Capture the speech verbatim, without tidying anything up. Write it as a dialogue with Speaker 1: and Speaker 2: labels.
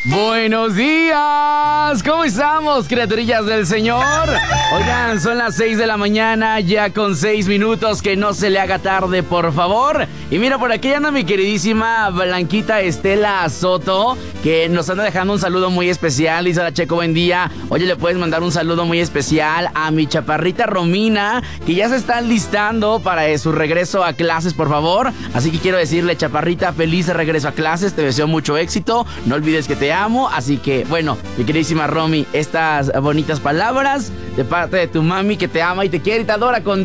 Speaker 1: Buenos días, ¿cómo estamos, criaturillas del Señor? Oigan, son las seis de la mañana, ya con seis minutos, que no se le haga tarde, por favor. Y mira, por aquí anda mi queridísima Blanquita Estela Soto, que nos anda dejando un saludo muy especial. Dice: hola, Checo, buen día. Oye, le puedes mandar un saludo muy especial a mi chaparrita Romina, que ya se está listando para eh, su regreso a clases, por favor. Así que quiero decirle, chaparrita, feliz regreso a clases, te deseo mucho éxito, no olvides que te amo. Así que, bueno, mi queridísima Romy, estas bonitas palabras de parte de tu mami, que te ama y te quiere y te adora con